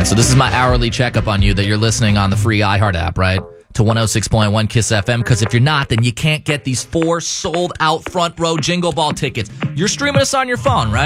right, so this is my hourly checkup on you that you're listening on the free iHeart app, right? To 106.1 KISS FM, because if you're not, then you can't get these 4 sold-out front row Jingle Ball tickets. You're streaming us on your phone, right?